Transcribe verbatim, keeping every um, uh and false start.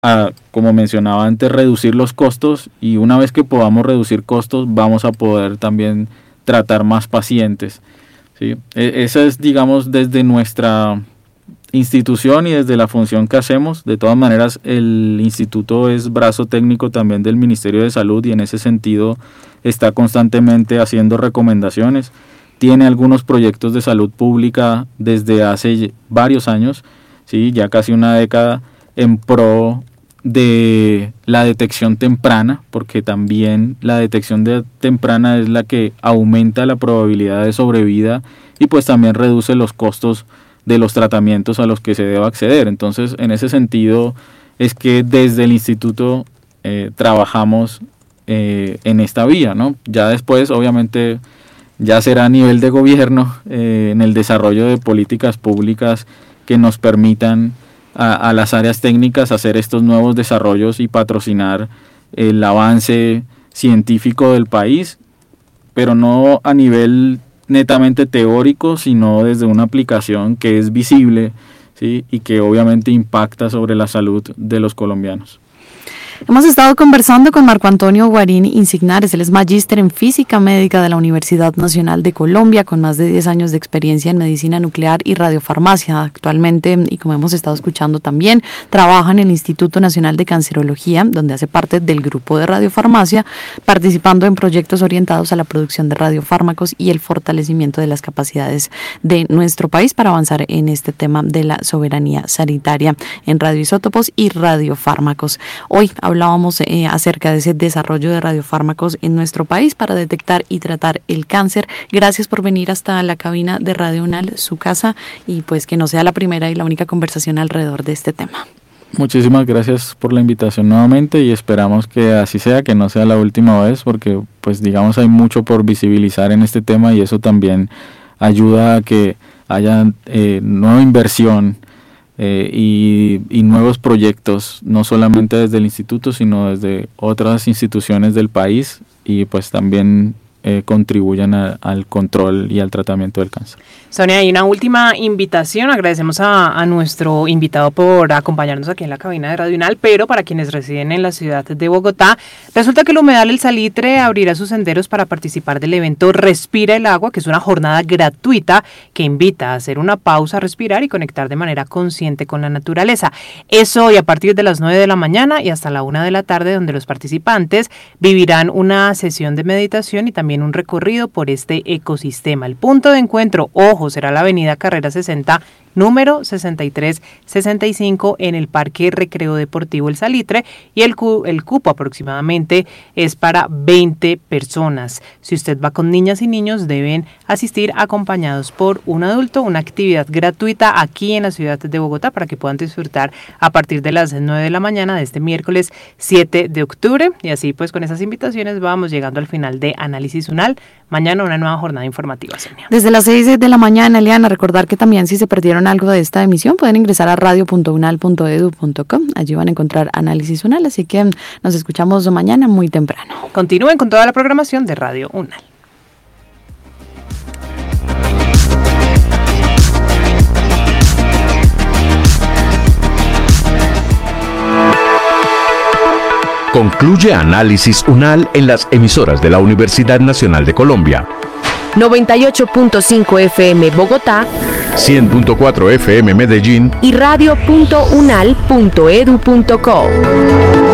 a, como mencionaba antes, reducir los costos, y una vez que podamos reducir costos vamos a poder también tratar más pacientes, ¿sí? E- esa es, digamos, desde nuestra institución y desde la función que hacemos. De todas maneras, el instituto es brazo técnico también del Ministerio de Salud y en ese sentido está constantemente haciendo recomendaciones. Tiene algunos proyectos de salud pública desde hace varios años, ¿sí? Ya casi una década, en pro de la detección temprana, porque también la detección de temprana es la que aumenta la probabilidad de sobrevida y pues también reduce los costos de los tratamientos a los que se debe acceder. Entonces, en ese sentido es que desde el instituto eh, trabajamos eh, en esta vía, ¿no? Ya después, obviamente, ya será a nivel de gobierno, eh, en el desarrollo de políticas públicas que nos permitan a, a las áreas técnicas hacer estos nuevos desarrollos y patrocinar el avance científico del país, pero no a nivel netamente teórico, sino desde una aplicación que es visible, ¿sí? Y que obviamente impacta sobre la salud de los colombianos. Hemos estado conversando con Marco Antonio Guarín Insignares. Él es magíster en Física Médica de la Universidad Nacional de Colombia, con más de diez años de experiencia en medicina nuclear y radiofarmacia. Actualmente, y como hemos estado escuchando también, trabaja en el Instituto Nacional de Cancerología, donde hace parte del grupo de radiofarmacia, participando en proyectos orientados a la producción de radiofármacos y el fortalecimiento de las capacidades de nuestro país para avanzar en este tema de la soberanía sanitaria en radioisótopos y radiofármacos. Hoy hablábamos eh, acerca de ese desarrollo de radiofármacos en nuestro país para detectar y tratar el cáncer. Gracias por venir hasta la cabina de Radio UNAL, su casa, y pues que no sea la primera y la única conversación alrededor de este tema. Muchísimas gracias por la invitación nuevamente y esperamos que así sea, que no sea la última vez, porque pues digamos hay mucho por visibilizar en este tema y eso también ayuda a que haya eh, nueva inversión Eh, y, y nuevos proyectos, no solamente desde el instituto, sino desde otras instituciones del país, y pues también eh, contribuyan a, al control y al tratamiento del cáncer. Sonia, hay una última invitación. Agradecemos a, a nuestro invitado por acompañarnos aquí en la cabina de Radio UNAL, pero para quienes residen en la ciudad de Bogotá, resulta que el humedal El Salitre abrirá sus senderos para participar del evento Respira el Agua, que es una jornada gratuita que invita a hacer una pausa, respirar y conectar de manera consciente con la naturaleza. Es hoy a partir de las nueve de la mañana y hasta la una de la tarde, donde los participantes vivirán una sesión de meditación y también un recorrido por este ecosistema. El punto de encuentro, ojo, será la avenida Carrera sesenta, número sesenta y tres sesenta y cinco, en el Parque Recreo Deportivo El Salitre, y el, cu- el cupo aproximadamente es para veinte personas. Si usted va con niñas y niños, deben asistir acompañados por un adulto, una actividad gratuita aquí en la ciudad de Bogotá para que puedan disfrutar a partir de las nueve de la mañana de este miércoles siete de octubre. Y así pues con esas invitaciones vamos llegando al final de Análisis UNAL. Mañana una nueva jornada informativa, Sonia. Desde las seis de la mañana, Eliana, recordar que también si se perdieron algo de esta emisión pueden ingresar a radio punto unal punto edu punto co. Allí van a encontrar Análisis UNAL, así que nos escuchamos mañana muy temprano. Continúen con toda la programación de Radio UNAL. Concluye Análisis UNAL en las emisoras de la Universidad Nacional de Colombia. noventa y ocho punto cinco F M Bogotá, cien punto cuatro F M Medellín y radio punto unal punto edu punto co.